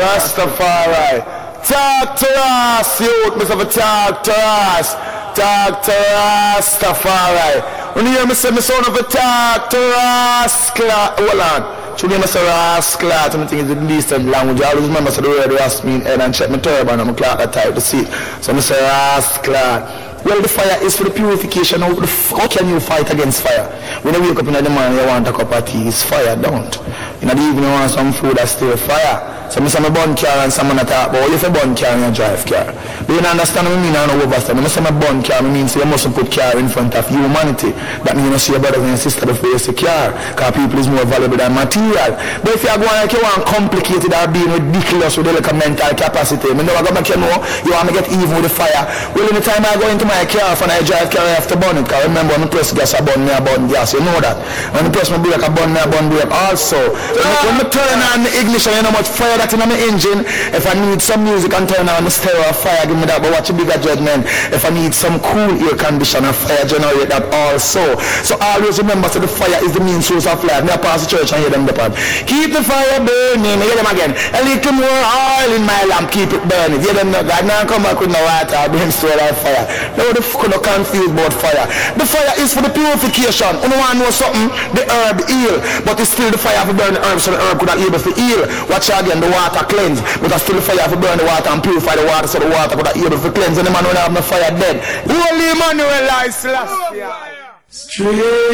Rastafari. Talk to us, youth. Mr. Talk to us. Talk to Rastafari. When you hear me say me son of a talk to Rascal. Hold on. Should you say Rascal? I think it's the least language. I always remember the word Ras mean head and check my turban and my clock that type to see. So I say Rascal. Well, the fire is for the purification. How can you fight against fire? When you wake up in the morning, you want a cup of tea, it's fire, don't. In the evening, you want some food that's still fire. So I say my bun car and someone attack, but if you burn car and you drive car. Do you understand what I mean? I don't overstand. When I say my bun car, I mean so you mustn't put car in front of humanity. That means you see your brothers and your sisters before you see car. Because people is more valuable than material. But if you are going like you want complicated or being ridiculous with like a mental capacity, I know I'm going to make you know you want to get even with the fire. Well, in the time I go into my car and I drive car, I have to burn it. Because remember when I press gas, I burn gas. You know that. When I press my brake, I burn brake also. When I turn on the ignition, you know how much fire that's in my engine. If I need some music and turn on the stereo fire, give me that. But watch a bigger judgment. If I need some cool air conditioner, fire generate that also. So always remember, so the fire is the main source of life. Me I pass the church and hear them depart. Keep the fire burning. Hear them again. A little more oil in my lamp, keep it burning. Hear them now. God now come back with no water, brimstone or fire. Now the fuck no confused about fire. The fire is for the purification. You want to know something? The herb heal, but it's still the fire for burn the herb, so the herb could not able to heal. Watch again, the water cleanse, but it's still the fire for burn the water and purify the water, so the water could not able to cleanse. And the man will have no fire dead. Holy Emmanuel, I Celestia. Straight